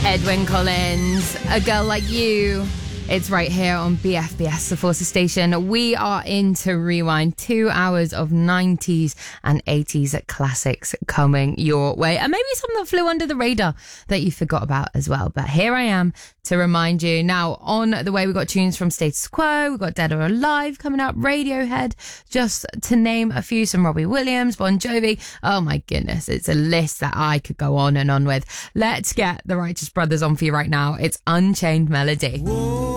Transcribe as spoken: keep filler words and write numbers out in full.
Edwyn Collins, A Girl Like You. It's right here on B F B S, the Forces Station. We are into Rewind, two hours of nineties and eighties classics coming your way. And maybe some that flew under the radar that you forgot about as well. But here I am to remind you. Now, on the way, we've got tunes from Status Quo, we've got Dead or Alive coming up, Radiohead, just to name a few, some Robbie Williams, Bon Jovi. Oh my goodness, it's a list that I could go on and on with. Let's get the Righteous Brothers on for you right now. It's Unchained Melody. Whoa.